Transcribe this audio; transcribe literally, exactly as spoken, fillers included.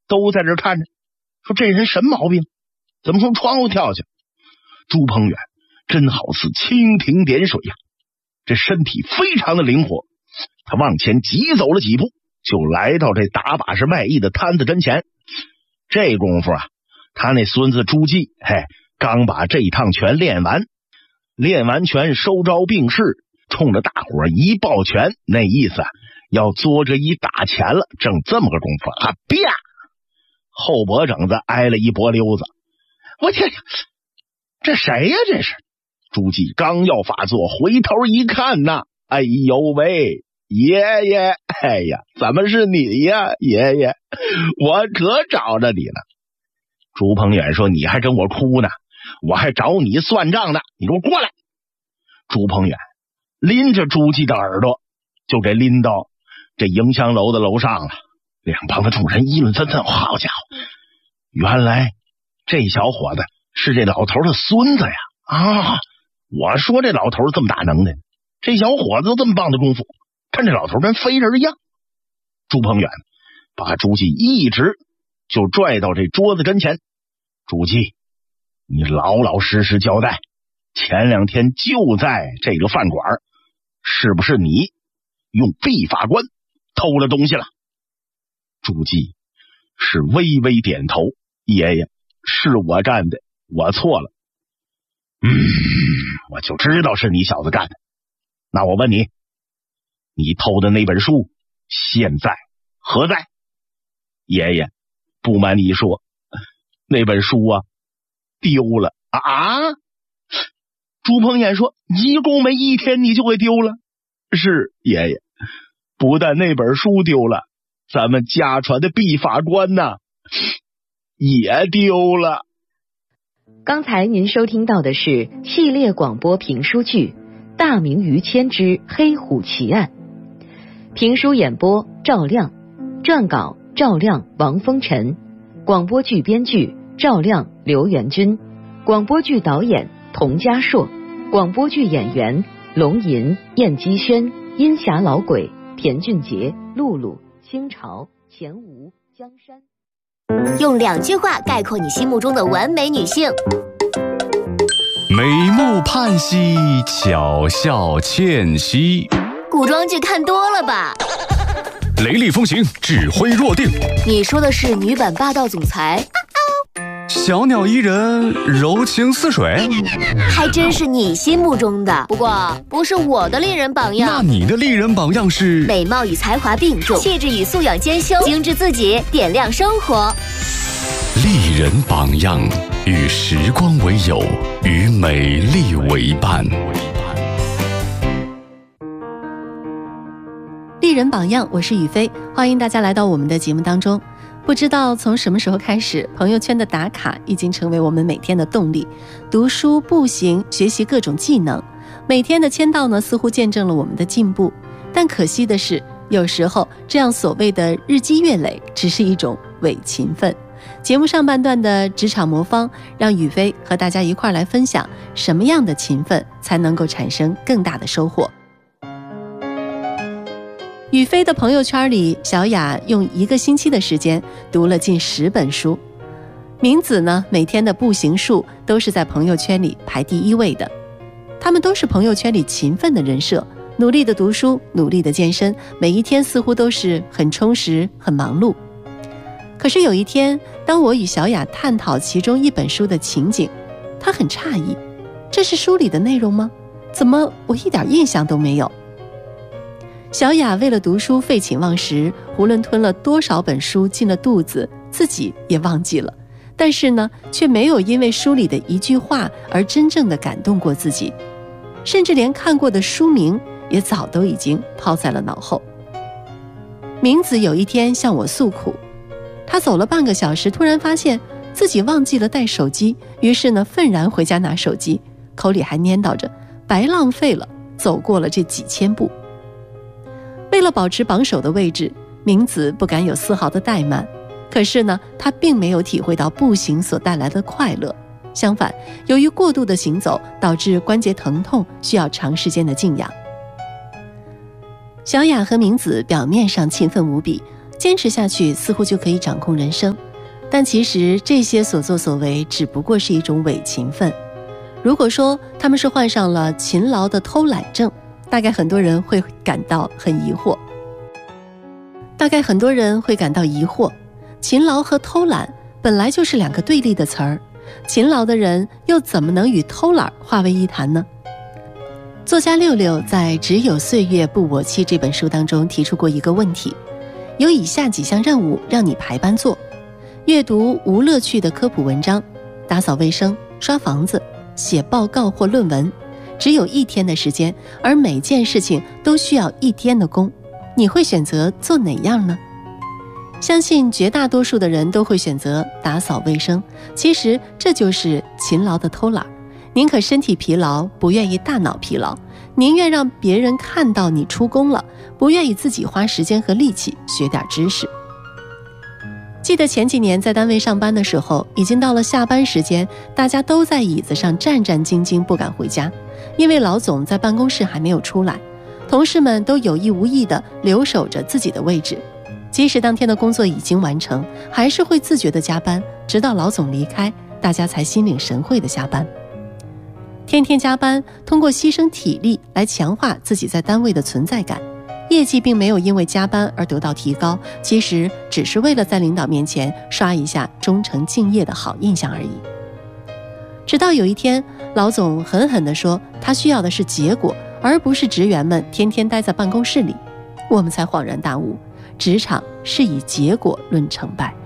都在这看着，说这人什么毛病，怎么从窗户跳下？朱鹏远真好似蜻蜓点水呀、啊，这身体非常的灵活，他往前急走了几步，就来到这打把式卖艺的摊子跟前。这功夫啊，他那孙子朱继，嘿，刚把这一趟拳练完，练完拳收招并势，冲着大伙一抱拳，那意思啊，要作着一打钱了。正这么个功夫啊，啪，后脖整子挨了一脖溜子。我天，这谁呀、啊？这是朱继刚要发作，回头一看呐、啊，哎呦喂，爷爷，哎呀，怎么是你呀，爷爷，我可找着你了。朱鹏远说：“你还跟我哭呢，我还找你算账呢，你给我过来。”朱鹏远拎着朱继的耳朵，就给拎到这迎香楼的楼上了。两旁的众人议论纷纷，好家伙，原来这小伙子是这老头的孙子呀！啊，我说这老头这么大能耐，这小伙子这么棒的功夫，看这老头跟飞人一样。朱鹏远把朱继一直就拽到这桌子跟前。朱继，你老老实实交代，前两天就在这个饭馆，是不是你用毕法官偷了东西了？朱继是微微点头，爷爷，是我干的，我错了。嗯，我就知道是你小子干的。那我问你，你偷的那本书现在何在？爷爷，不瞒你说，那本书啊丢了。啊！朱鹏远说：“一共没一天你就会丢了？”是爷爷，不但那本书丢了，咱们家传的毕法官呢也丢了。 刚才您收听到的是系列广播评书剧《大明于谦之黑虎奇案》，评书演播赵亮，撰稿赵亮、王风尘，广播剧编剧赵亮、刘元军，广播剧导演童家硕，广播剧演员龙吟、燕姬轩、阴霞老鬼、田俊杰、露露、清朝、钱吴、江山。 用两句话概括你心目中的完美女性： 美目盼兮，巧笑倩兮。 古装剧看多了吧？ 雷厉风行，指挥若定。 你说的是女版霸道总裁？ 小鸟依人，柔情似水。 还真是你心目中的，不过不是我的丽人榜样。 那你的丽人榜样是？ 美貌与才华并重，气质与素养兼修，精致自己，点亮生活。 丽人榜样，与时光为友，与美丽为伴。 丽人榜样，我是雨飞，欢迎大家来到我们的节目当中。不知道从什么时候开始，朋友圈的打卡已经成为我们每天的动力。读书、步行、学习各种技能，每天的签到呢，似乎见证了我们的进步。但可惜的是，有时候这样所谓的日积月累，只是一种伪勤奋。节目上半段的职场魔方，让雨飞和大家一块来分享什么样的勤奋才能够产生更大的收获。雨飞的朋友圈里，小雅用一个星期的时间读了近十本书。明子呢，每天的步行数都是在朋友圈里排第一位的。他们都是朋友圈里勤奋的人设，努力的读书，努力的健身，每一天似乎都是很充实、很忙碌。可是有一天，当我与小雅探讨其中一本书的情景，她很诧异，这是书里的内容吗？怎么我一点印象都没有？小雅为了读书废寝忘食，囫囵吞了多少本书进了肚子，自己也忘记了。但是呢，却没有因为书里的一句话而真正的感动过自己，甚至连看过的书名也早都已经抛在了脑后。明子有一天向我诉苦，她走了半个小时，突然发现自己忘记了带手机，于是呢，愤然回家拿手机，口里还念叨着白浪费了走过了这几千步。为了保持榜首的位置，明子不敢有丝毫的怠慢。可是呢，她并没有体会到步行所带来的快乐。相反，由于过度的行走，导致关节疼痛，需要长时间的静养。小雅和明子表面上勤奋无比， 坚持下去似乎就可以掌控人生，但其实这些所作所为只不过是一种伪勤奋。如果说他们是患上了勤劳的偷懒症，大概很多人会感到很疑惑。大概很多人会感到疑惑，勤劳和偷懒本来就是两个对立的词儿，勤劳的人又怎么能与偷懒化为一谈呢？作家六六在《只有岁月不我妻》这本书当中提出过一个问题，有以下几项任务让你排班做：阅读无乐趣的科普文章，打扫卫生，刷房子，写报告或论文，只有一天的时间，而每件事情都需要一天的功，你会选择做哪样呢？相信绝大多数的人都会选择打扫卫生，其实这就是勤劳的偷懒，宁可身体疲劳，不愿意大脑疲劳，宁愿让别人看到你出工了，不愿意自己花时间和力气学点知识。记得前几年在单位上班的时候，已经到了下班时间，大家都在椅子上战战兢兢，不敢回家，因为老总在办公室还没有出来，同事们都有意无意地留守着自己的位置，即使当天的工作已经完成，还是会自觉地加班，直到老总离开，大家才心领神会地下班。天天加班，通过牺牲体力来强化自己在单位的存在感，业绩并没有因为加班而得到提高，其实只是为了在领导面前刷一下忠诚敬业的好印象而已。直到有一天，老总狠狠地说，他需要的是结果，而不是职员们天天待在办公室里，我们才恍然大悟，职场是以结果论成败。